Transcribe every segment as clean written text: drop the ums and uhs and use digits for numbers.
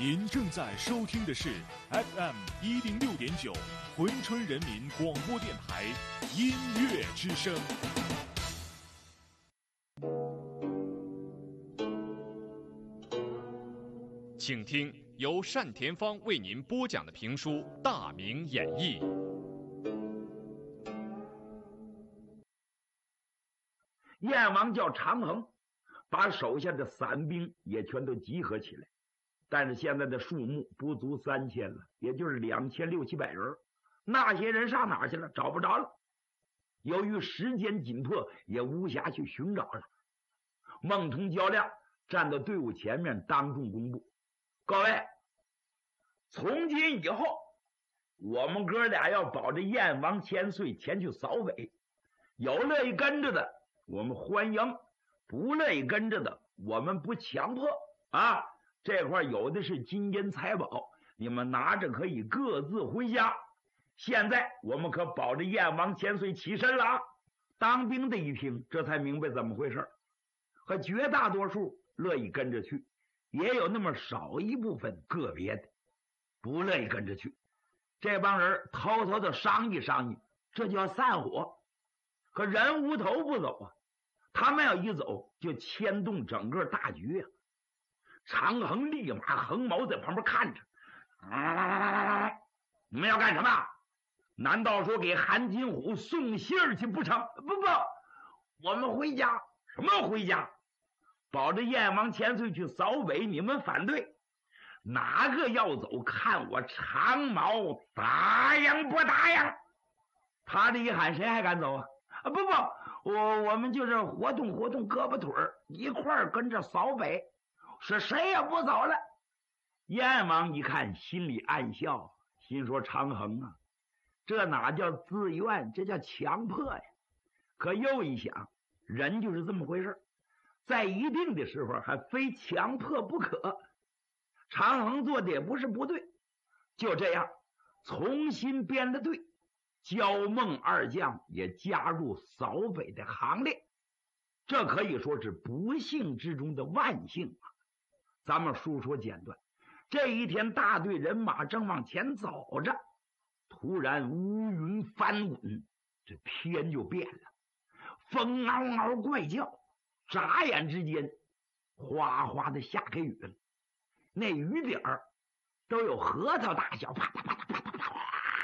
您正在收听的是 FM 106.9珲春人民广播电台音乐之声。请听由单田芳为您播讲的评书《大明演义》。 燕王叫长衡，把手下的散兵也全都集合起来，但是现在的数目不足3000了，也就是2600-700人。那些人上哪儿去了？找不着了。由于时间紧迫，也无暇去寻找了。孟通、焦亮站到队伍前面，当众公布：各位，从今以后，我们哥俩要保着燕王千岁前去扫北，有乐意跟着的我们欢迎，不乐意跟着的我们不强迫啊。这块有的是金银财宝，你们拿着可以各自回家。现在我们可保着燕王千岁起身了啊！当兵的一听，这才明白怎么回事，和绝大多数乐意跟着去，也有那么少一部分个别的不乐意跟着去。这帮人偷偷的商议商议，这叫散伙。可人无头不走啊，他们要一走就牵动整个大局啊。长衡立马横矛在旁边看着，你们要干什么？难道说给韩金虎送信儿去不成？不，我们回家。什么回家？保着燕王千岁去扫北，你们反对？哪个要走？看我长矛答应不答应？他这一喊，谁还敢走啊？不，我们就是活动活动胳膊腿儿，一块儿跟着扫北，是谁也不走了。燕王一看，心里暗笑，心说长衡啊，这哪叫自愿，这叫强迫呀。可又一想，人就是这么回事，在一定的时候还非强迫不可。长衡做的也不是不对，就这样重新编了队，焦孟二将也加入扫北的行列。这可以说是不幸之中的万幸啊！咱们述说简短。这一天，大队人马正往前走着，突然乌云翻滚，这天就变了，风嗷嗷怪叫，眨眼之间哗哗的下开雨了，那雨点儿都有核桃大小，啪嗒啪嗒啪嗒啪嗒。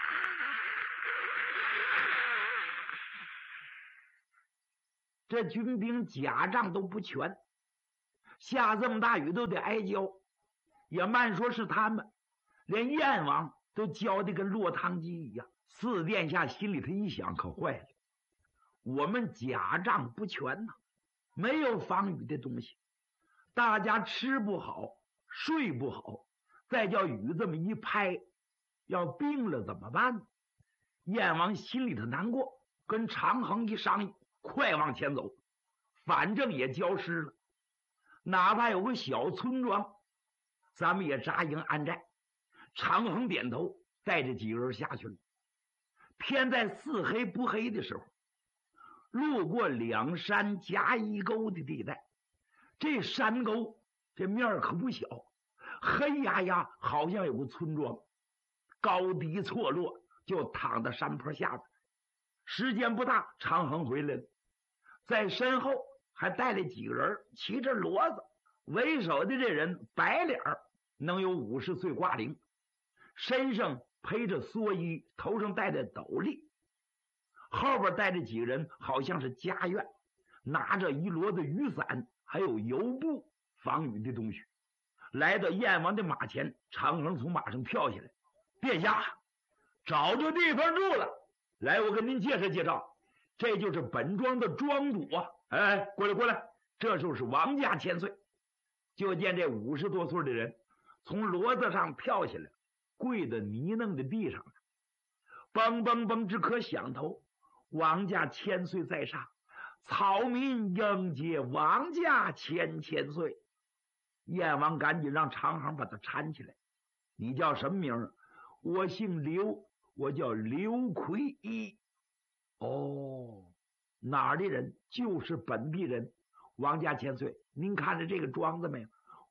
这军兵甲仗都不全，下这么大雨都得挨浇，也慢说是他们，连燕王都浇得跟落汤鸡一样。四殿下心里头一想，可坏了，我们甲仗不全呐，没有防雨的东西，大家吃不好，睡不好，再叫雨这么一拍，要病了怎么办？燕王心里头难过，跟长衡一商议，快往前走，反正也浇湿了，哪怕有个小村庄，咱们也扎营安寨。长衡点头，带着几个人下去了。偏在似黑不黑的时候，路过两山夹一沟的地带，这山沟这面可不小，黑压压，好像有个村庄，高低错落，就躺在山坡下边。时间不大，长衡回来了，在身后还带了几个人，骑着骡子。为首的这人白脸，能有50岁挂龄，身上披着蓑衣，头上戴着斗笠，后边带着几个人，好像是家院，拿着一摞的雨伞，还有油布防雨的东西。来到燕王的马前，长衡从马上跳下来：殿下，找着地方住了。来，我跟您介绍介绍，这就是本庄的庄主啊！哎，过来，这就是王家千岁。就见这50多岁的人从骡子上跳下来，跪在泥泞的地上了，嘣嘣嘣直可响头。王家千岁在上，草民迎接王家千岁。燕王赶紧让长衡把他搀起来。你叫什么名？我姓刘，我叫刘奎一。哦，哪儿的人？就是本地人。王家千岁，您看着这个庄子没有？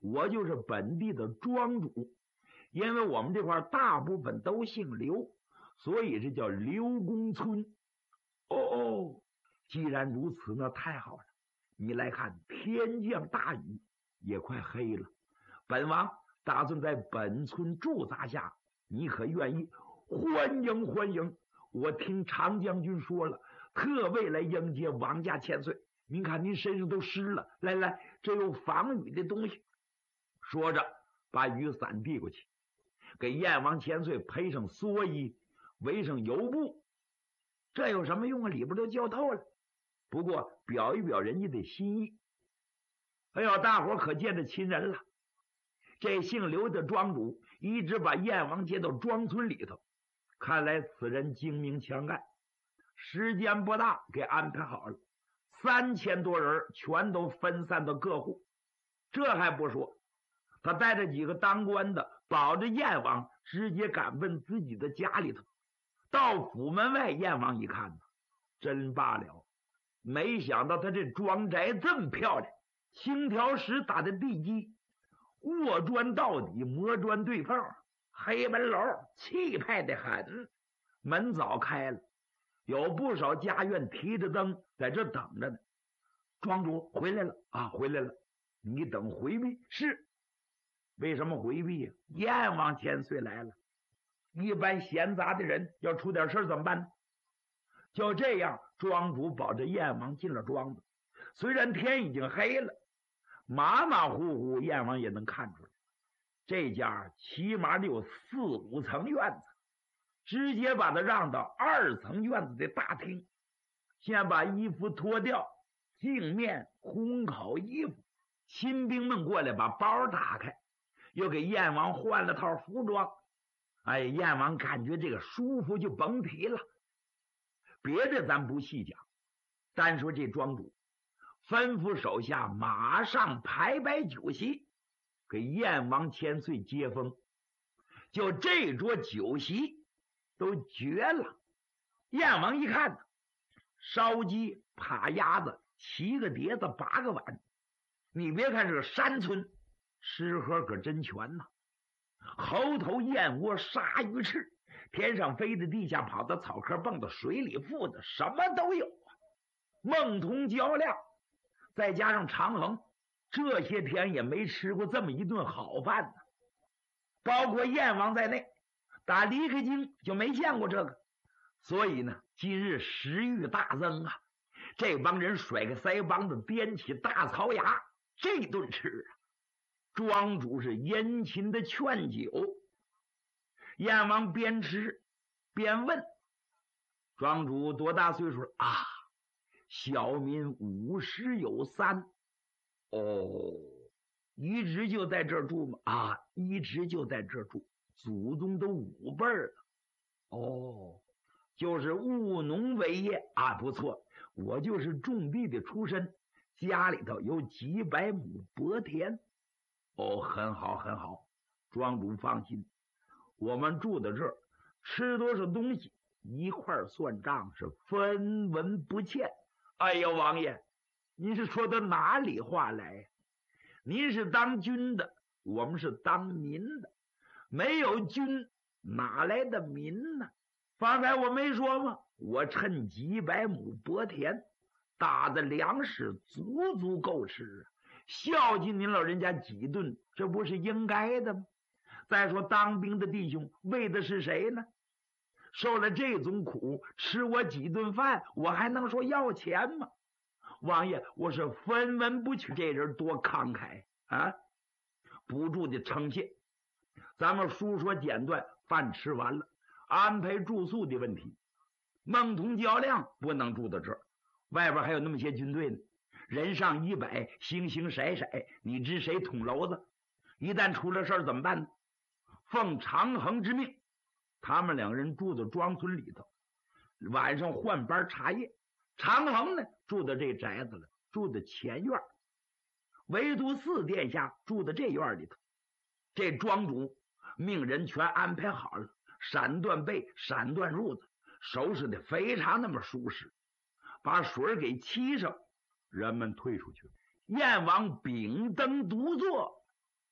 我就是本地的庄主，因为我们这块大部分都姓刘，所以这叫刘公村。哦，既然如此，那太好了。你来看，天降大雨，也快黑了。本王打算在本村驻扎下，你可愿意？欢迎欢迎！我听常将军说了，特为来迎接王家千岁。您看您身上都湿了，来来，这有防雨的东西。说着，把雨伞递过去，给燕王千岁披上蓑衣，围上油布。这有什么用啊？里边都浇透了。不过表一表人家的心意。哎呦，大伙可见着亲人了。这姓刘的庄主一直把燕王接到庄村里头，看来此人精明强干。时间不大，给安排好了，3000多人全都分散到各户。这还不说，他带着几个当官的，保着燕王直接赶奔自己的家里头。到府门外，燕王一看，真罢了，没想到他这庄宅这么漂亮，青条石打的地基，卧砖到底，磨砖对缝，黑门楼气派的很。门早开了，有不少家院提着灯在这等着呢。庄主回来了啊，回来了。你等回避。是。为什么回避呀？燕王千岁来了。一般闲杂的人要出点事怎么办呢？就这样，庄主保着燕王进了庄子。虽然天已经黑了，马马虎虎燕王也能看出来，这家起码得有4、5层院子，直接把他让到2层院子的大厅。先把衣服脱掉，镜面烘烤衣服。亲兵们过来把包打开，又给燕王换了套服装。哎，燕王感觉这个舒服就甭提了。别的咱不细讲，单说这庄主吩咐手下马上排摆酒席，给燕王千岁接风。就这桌酒席都绝了。燕王一看，烧鸡、扒鸭子、7个碟子、8个碗。你别看是个山村，吃喝可真全呐。猴头、燕窝、鲨鱼翅，天上飞的、地下跑的、草壳蹦的、水里浮的，什么都有啊。孟通、焦亮，再加上长衡，这些天也没吃过这么一顿好饭呢。包括燕王在内，打离开京就没见过这个。所以呢，今日食欲大增啊！这帮人甩个腮帮子，掂起大槽牙，这顿吃啊！庄主是殷勤的劝酒。燕王边吃边问：“庄主多大岁数啊？”“小民50有3。”“哦，一直就在这儿住吗？”“啊，一直就在这儿住，祖宗都5辈了。”“哦，就是务农为业啊，不错。我就是种地的出身，家里头有几百亩薄田。”“哦，很好很好，庄主放心，我们住在这儿，吃多少东西一块算账，是分文不欠。”“哎呀，王爷，您是说的哪里话来？您是当军的，我们是当民的，没有军哪来的民呢？方才我没说吗？我趁几百亩薄田，打的粮食足足够吃啊，孝敬您老人家几顿，这不是应该的吗？再说当兵的弟兄为的是谁呢？受了这种苦，吃我几顿饭，我还能说要钱吗？王爷，我是分文不取。”这人多慷慨啊！不住的称谢。咱们书说简短，饭吃完了，安排住宿的问题。孟通、焦亮不能住到这儿，外边还有那么些军队呢，人上100，形形色色，你知谁捅娄子？一旦出了事儿怎么办呢？奉长衡之命，他们2人住到庄村里头，晚上换班茶叶。长衡呢，住到这宅子了，住在前院，唯独4殿下住在这院里头。这庄主命人全安排好了，闪缎被、闪缎褥子，收拾的非常那么舒适，把水给沏上，人们退出去。燕王秉灯独坐，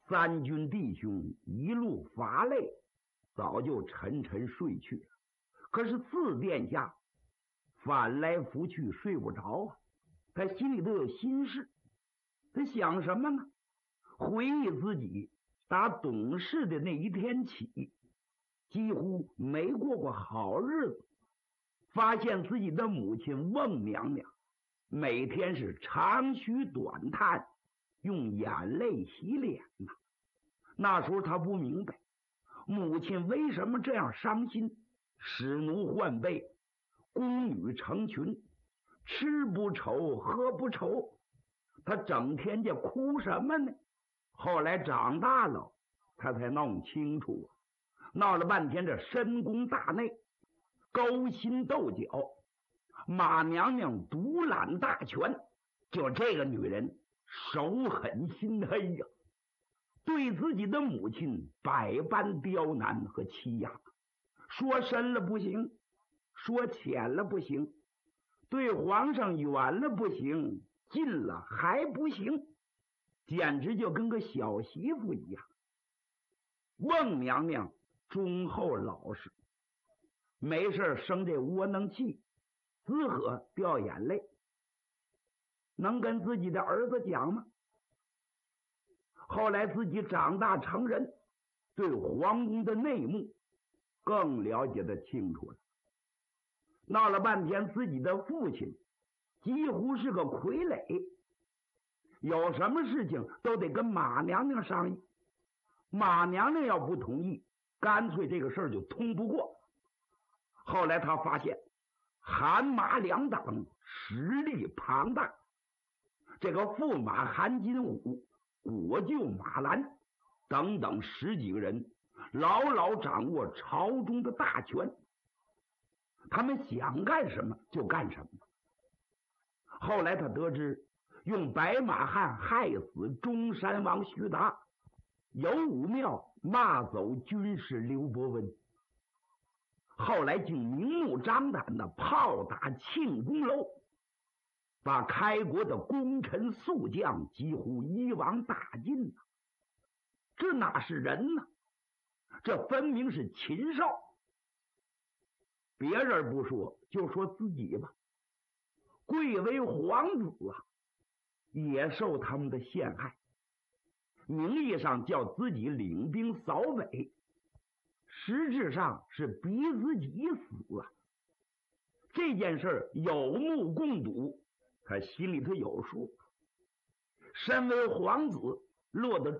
三军弟兄一路乏累，早就沉沉睡去了。可是四殿下翻来覆去睡不着啊，他心里都有心事。他想什么呢？回忆自己打懂事的那一天起，几乎没过过好日子。发现自己的母亲翁娘娘每天是长吁短叹，用眼泪洗脸呐。那时候他不明白母亲为什么这样伤心，使奴换婢，宫女成群，吃不愁喝不愁，他整天就哭什么呢？后来长大了他才弄清楚，闹了半天这深宫大内勾心斗角，马娘娘独揽大权，就这个女人手狠心黑呀，对自己的母亲百般刁难和欺压，说深了不行，说浅了不行，对皇上远了不行，近了还不行，简直就跟个小媳妇一样。翁娘娘忠厚老实，没事生这窝囊气，滋呵掉眼泪，能跟自己的儿子讲吗？后来自己长大成人，对皇宫的内幕更了解的清楚了。闹了半天自己的父亲几乎是个傀儡，有什么事情都得跟马娘娘商议，马娘娘要不同意，干脆这个事儿就通不过。后来他发现韩马两党实力庞大，这个驸马韩金武、国舅马兰等等十几个人牢牢掌握朝中的大权，他们想干什么就干什么。后来他得知用白马汉害死中山王徐达，有武庙骂走军师刘伯温，后来竟明目张胆的炮打庆功楼，把开国的功臣宿将几乎一网打尽。这哪是人呢？这分明是禽兽。别人不说，就说自己吧，贵为皇子啊，也受他们的陷害，名义上叫自己领兵扫北，实质上是逼自己死啊。这件事有目共睹，他心里头有数。身为皇子，落得